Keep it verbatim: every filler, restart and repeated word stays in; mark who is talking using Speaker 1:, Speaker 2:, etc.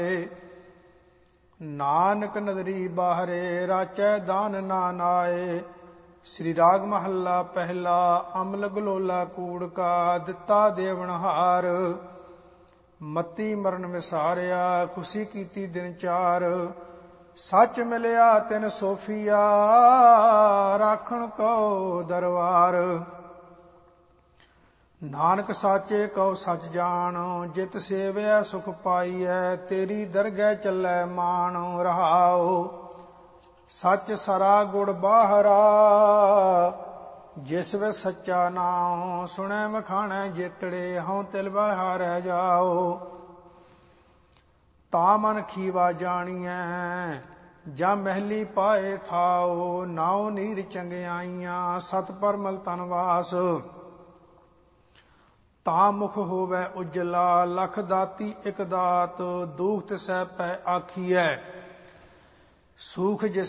Speaker 1: ਨਾਨਕ ਨਦਰੀ ਬਾਹਰੇ ਰਾਚੈ ਦਾਨ ਨਾ ਨਾਏ। ਸ੍ਰੀ ਰਾਗ ਮਹੱਲਾ ਪਹਿਲਾ। ਅਮਲ ਗਲੋਲਾ ਕੂੜ ਕਾ ਦਿੱਤਾ ਦੇਵਨਹਾਰ। ਮਤੀ ਮਰਨ ਵਿਸਾਰਿਆ ਖੁਸ਼ੀ ਕੀਤੀ ਦਿਨ ਚਾਰ। ਸੱਚ ਮਿਲਿਆ ਤਿਨ ਸੋਫੀਆ ਰਾਖਣ ਕੋ ਦਰਬਾਰ। ਨਾਨਕ ਸਾਚੇ ਕਉ ਸਚ ਜਾਣ ਜਿਤ ਸੇਵਿਆ ਸੁਖ ਪਾਈਐ। ਤੇਰੀ ਦਰਗਹਿ ਚੱਲੈ ਮਾਨ ਰਹਾਉ। ਸੱਚ ਸਰਾ ਗੁੜ ਬਾਹਰਾ ਜਿਸ ਵਿੱਚ ਸੱਚਾ ਨਾਉ। ਸੁਣੈ ਮਖਾਣੈ ਜੇਤੜੇ ਹਉ ਤਿਲ ਬਹਾਰੈ ਜਾਓ। ਤਾ ਮਨ ਖੀਵਾ ਜਾਣੀਐ ਜਾਂ ਮਹਿਲੀ ਪਾਏ ਥਾਓ। ਨਾਉ ਨੀਰ ਚੰਗਿਆਈਆਂ ਸਤ ਪਰਮਲ ਤਨਵਾਸ। ਤਾਂ ਮੁਖ ਹੋਵੈ ਉਜਲਾ ਲਖ ਦਾਤੀ ਇਕ ਦਾਤ। ਦੂਖ ਤਿਸੈ ਪੈ ਆਖੀਐ ਸੂਖ ਜਿਸ